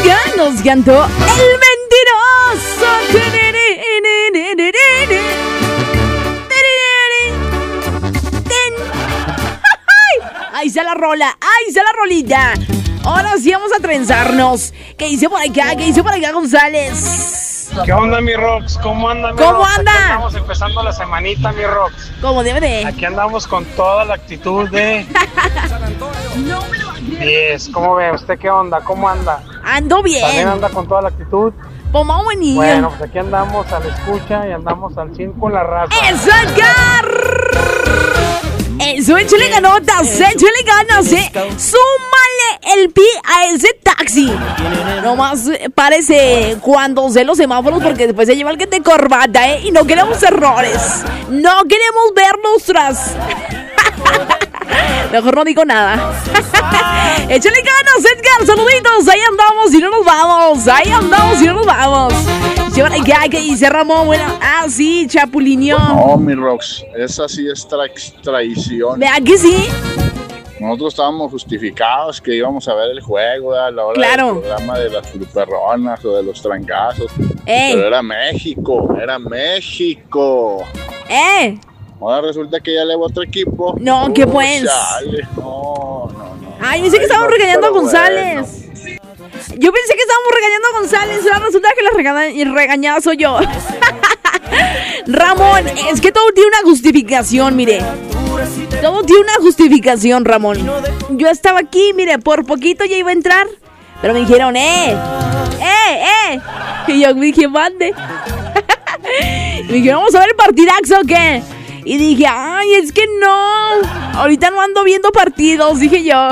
música nos cantó El Mentiroso. Ahí está la rola, ahí está la rolita. Ahora sí vamos a trenzarnos. ¿Qué dice por acá? ¿Qué dice por acá, González? ¿Qué onda, mi Rox? ¿Cómo anda, mi ¿Cómo Rox? anda? Aquí estamos empezando la semanita, mi Rox. Como debe de. Aquí andamos con toda la actitud de No me lo va a creer. 10. ¿Cómo ve? ¿Usted qué onda? ¿Cómo anda? Ando bien. ¿También anda con toda la actitud? Pues vamos, buenillo. Bueno, pues aquí andamos a la escucha y andamos al 100 con la raza. ¡Eso, Edgar! Eso, échale ganotas, échale ganas, Súmale el pie a ese taxi. Nomás parece cuando sé los semáforos, porque después se lleva el que te corbata, y no queremos errores. No queremos verlos tras. Mejor no digo nada. Échale ganas, Edgar, saluditos. Ahí andamos y no nos vamos. Ahí andamos y no nos vamos. Ya, ¿qué dice Ramón? Bueno, sí, chapulineó. No, mi Rox, esa sí es traición. Vea que sí. Nosotros estábamos justificados que íbamos a ver el juego a la hora Claro. del programa de las perronas o de los trancazos. Pero era México. Ahora resulta que ya le va otro equipo. No, ¿qué pues? Chale, no. Ay, pensé que estábamos regañando a González. Bueno. Yo pensé que estábamos regañando a González. Ahora resulta que la regañada soy yo. Ramón, es que todo tiene una justificación, mire. Todo tiene una justificación, Ramón. Yo estaba aquí, mire, por poquito ya iba a entrar. Pero me dijeron, Y yo dije, mande. Me dijeron, ¿vamos a ver el partidazo o qué? Y dije, ay, es que no. Ahorita no ando viendo partidos, dije yo.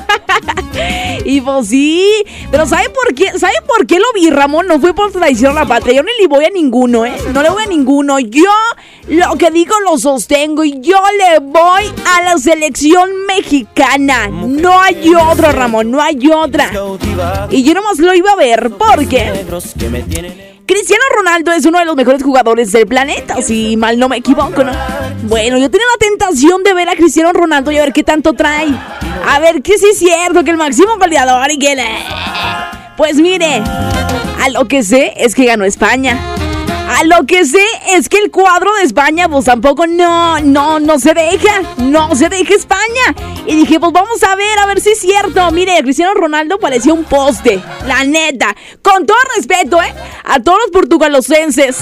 Y pues sí. Pero ¿sabe por qué? ¿Sabe por qué lo vi, Ramón? No fue por traición a la patria. Yo no le voy a ninguno, No le voy a ninguno. Yo lo que digo lo sostengo. Y yo le voy a la selección mexicana. No hay otra, Ramón. No hay otra. Y yo nomás lo iba a ver porque Cristiano Ronaldo es uno de los mejores jugadores del planeta, si mal no me equivoco, ¿no? Bueno, yo tenía la tentación de ver a Cristiano Ronaldo y a ver qué tanto trae. A ver que sí es cierto, que el máximo goleador y que... Pues mire, a lo que sé es que ganó España. A lo que sé es que el cuadro de España, pues tampoco no se deja. No se deja España. Y dije, pues vamos a ver si es cierto. Mire, Cristiano Ronaldo parecía un poste. La neta. Con todo respeto, a todos los portugalosenses.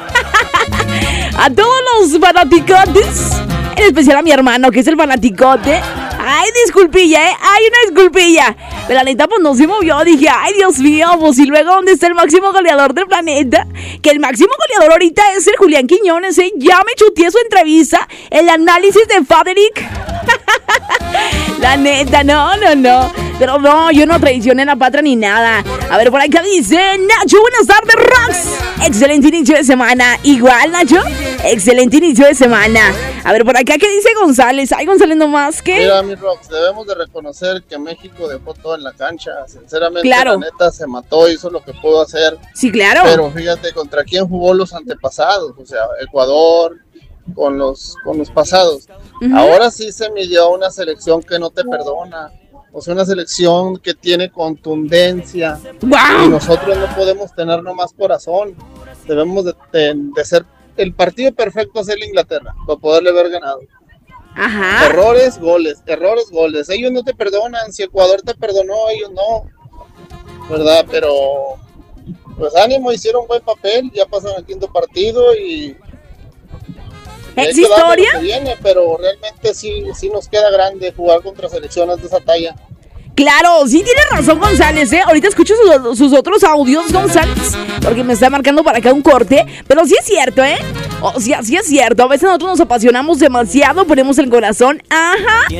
A todos los fanaticotes. En especial a mi hermano, que es el fanaticote. Ay, disculpilla, Ay, una disculpilla. Pero la neta, pues no se movió. Dije, ay, Dios mío, pues y luego, ¿dónde está el máximo goleador del planeta? Que el máximo goleador ahorita es el Julián Quiñones, Ya me chuteé su entrevista, el análisis de Faderic. La neta, no. Pero no, yo no traicioné la patria ni nada. A ver, por acá dice Nacho, buenas tardes, Rox. Excelente inicio de semana. Igual, Nacho, excelente inicio de semana. A ver, por acá, ¿qué dice González? Ay, González nomás, ¿qué? Mira, mi Rox, debemos de reconocer que México dejó todo en la cancha. Sinceramente, claro. La neta se mató, hizo lo que pudo hacer. Sí, claro. Pero fíjate, ¿contra quién jugó los antepasados? O sea, Ecuador, con los pasados. Uh-huh. Ahora sí se midió una selección que no te perdona. O sea, una selección que tiene contundencia. ¡Wow! Y nosotros no podemos tener nomás corazón. Debemos de ser... El partido perfecto es el Inglaterra, para poderle haber ganado. Ajá. Errores, goles. Ellos no te perdonan. Si Ecuador te perdonó, ellos no. ¿Verdad? Pero, pues ánimo, hicieron buen papel. Ya pasan al quinto partido y... ¿Es historia? Viene, pero realmente sí nos queda grande jugar contra selecciones de esa talla. Claro, sí tiene razón González, Ahorita escucho sus otros audios, González, porque me está marcando para acá un corte. Pero sí es cierto, sí es cierto. A veces nosotros nos apasionamos demasiado, ponemos el corazón. Ajá.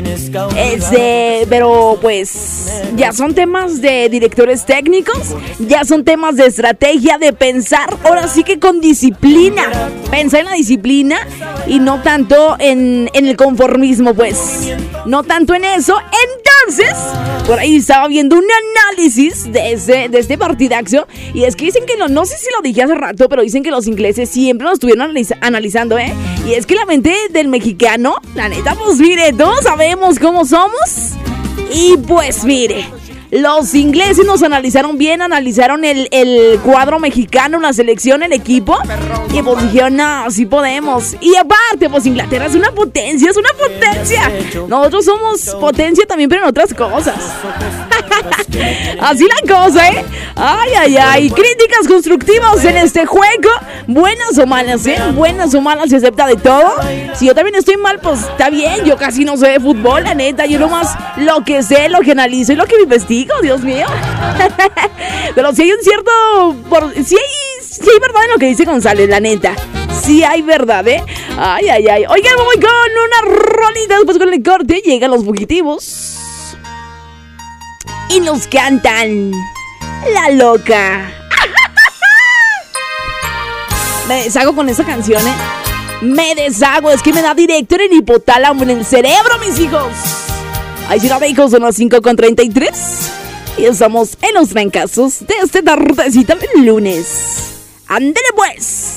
Pero pues ya son temas de directores técnicos, ya son temas de estrategia, de pensar, ahora sí que con disciplina. Pensar en la disciplina y no tanto en el conformismo, pues. No tanto en eso. Entonces, por ahí estaba viendo un análisis de este partidazo. Y es que dicen que no sé si lo dije hace rato, pero dicen que los ingleses siempre lo estuvieron analizando, Y es que la mente del mexicano, la neta, pues mire, todos sabemos cómo somos. Y pues mire, Los ingleses nos analizaron bien, analizaron el cuadro mexicano, la selección, el equipo. Y pues dijeron, no, sí podemos. Y aparte, pues Inglaterra es una potencia, Nosotros somos potencia también, pero en otras cosas. Así la cosa, ¿eh? Ay. Críticas constructivas en este juego. Buenas o malas, ¿eh? Buenas o malas, se acepta de todo. Si yo también estoy mal, pues está bien. Yo casi no sé de fútbol, la neta. Yo nomás lo que sé, lo que analizo y lo que me investigo, Dios mío. Pero si hay un cierto... Si hay verdad en lo que dice González, la neta. Sí hay verdad, ¿eh? Ay. Oigan, voy con una rolita. Después con el corte llegan los fugitivos y nos cantan La Loca. Me deshago con esa canción, ¿eh? Me deshago, es que me da directo en el hipotálamo, en el cerebro, mis hijos. Ahí sí, hijos, son las 5:33. Y estamos en los trancazos de este tardecita del lunes. ¡Ándale pues!